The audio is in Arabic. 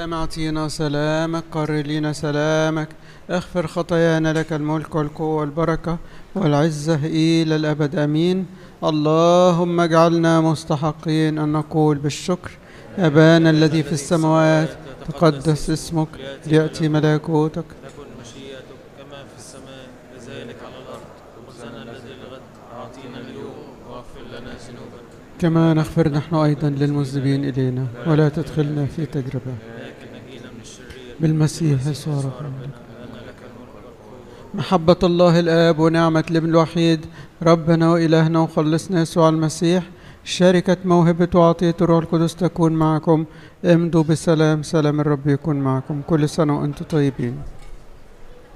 سلام أعطينا سلامك، قرر لنا سلامك، اغفر خطايانا، لك الملك والقوة والبركة والعزة إلى الأبد آمين. اللهم اجعلنا مستحقين أن نقول بالشكر: أبانا الذي في السماوات، تقدس اسمك، ليأتي ملكوتك، تكن مشيئتك كما في السماء كذلك على الأرض. خبزنا الذي للغد أعطينا اليوم، واغفر لنا ذنوبنا كما نغفر نحن أيضا للمذنبين إلينا، ولا تدخلنا في تجربة، لكن نجينا من الشرير بالمسيح يسوع ربنا، ربنا. لأن لك الملك والقوة. محبة الله الآب ونعمة الابن الوحيد ربنا وإلهنا وخلصنا يسوع المسيح، شركة موهبة وعطية الروح القدس تكون معكم. امضوا بسلام، سلام الرب يكون معكم. كل سنة وأنتم طيبين.